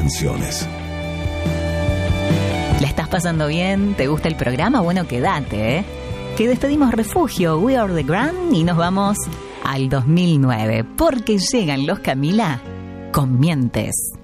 canciones. ¿La estás pasando bien? ¿Te gusta el programa? Bueno, quédate, ¿eh? Que despedimos Refugio, We Are The Grand, y nos vamos al 2009, porque llegan los Camila con Mientes.